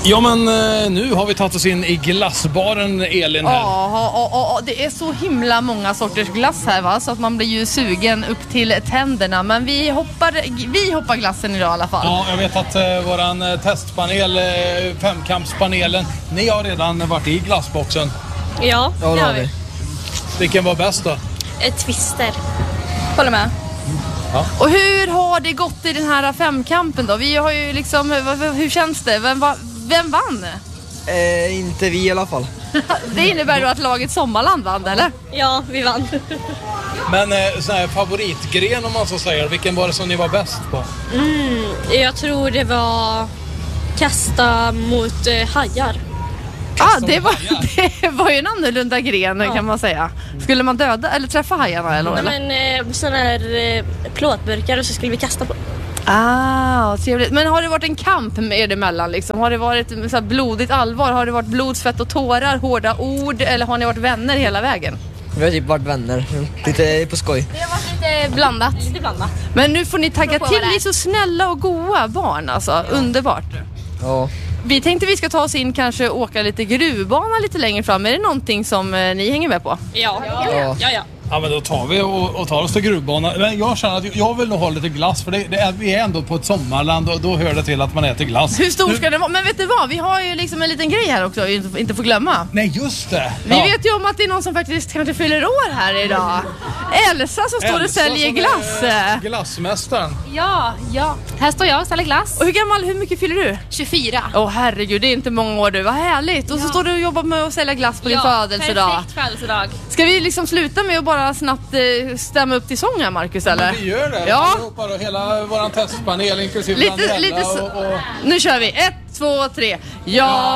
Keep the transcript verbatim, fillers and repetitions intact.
Ja, men nu har vi tagit oss in i glassbaren, Elin, här. Ja, ja, ja, det är så himla många sorters glass här, va? Så att man blir ju sugen upp till tänderna. Men vi hoppar, vi hoppar glassen idag i alla fall. Ja, jag vet att uh, våran uh, testpanel, uh, femkampspanelen, ni har redan varit i glassboxen. Ja, ja det har vi. Vilken var bäst då? Ett twister. Håller med. Ja. Och hur har det gått i den här femkampen då? Vi har ju liksom, hur känns det? Vem, va, vem vann? Eh, inte vi i alla fall. Det innebär då att laget Sommarland vann, eller? Ja, vi vann. Men eh, sån här favoritgren, om man så säger, vilken var det som ni var bäst på? Mm, jag tror det var kasta mot eh, hajar. Ja, ah, det, var, det var ju en annorlunda gren, ja. Kan man säga. Skulle man döda eller träffa hajarna? Eller? Ja, men eh, sådana här eh, plåtburkar och så skulle vi kasta på. Ah, trevligt. Men har det varit en kamp med er emellan liksom? Har det varit så här blodigt allvar? Har det varit blod, svett och tårar, hårda ord? Eller har ni varit vänner hela vägen? Vi har typ varit vänner, lite på skoj. Det har varit lite blandat. Lite blandat. Men nu får ni tagga till, ni är så snälla och goa barn alltså, ja. Underbart. Ja. Vi tänkte vi ska ta oss in, kanske åka lite gruvbana lite längre fram. Är det någonting som eh, ni hänger med på? Ja, ja, ja. ja, ja. Ja, men då tar vi och, och tar oss till gruvbanan. Men jag känner att jag vill nog ha lite glass, för det, det är, vi är ändå på ett sommarland och då hör det till att man äter glass. Hur stor ska den vara? Men vet du vad? Vi har ju liksom en liten grej här också, inte, inte får glömma. Nej, just det. Vi ja. vet ju om att det är någon som faktiskt kanske fyller år här idag. Elsa som står Elsa och säljer glass. Glassmästaren. Ja, ja. Här står jag och säljer glass. Och hur gammal, hur mycket fyller du? tjugofyra. Åh oh, herregud, det är inte många år du. Vad härligt. Och så ja. står du och jobbar med att sälja glass på ja, din födelsedag. Perfekt födelsedag. Ska vi liksom sluta med att bara snabbt eh, stämma upp till sång här, Marcus, eller? Ja, vi gör det. Ja. Och hela våran testpanel, inklusive lite, Daniela lite så... och, och... Nu kör vi. Ett, två, tre. Ja.